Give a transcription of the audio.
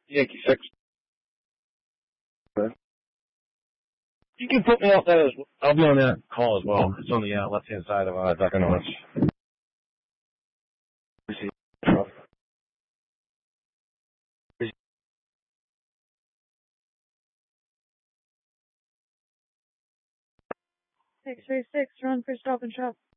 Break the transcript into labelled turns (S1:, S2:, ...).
S1: Yankee 6. You can put me off that as well. I'll be on that call as well. It's on the left-hand side of Dr. Norris.
S2: 636, run for Stop and Shop.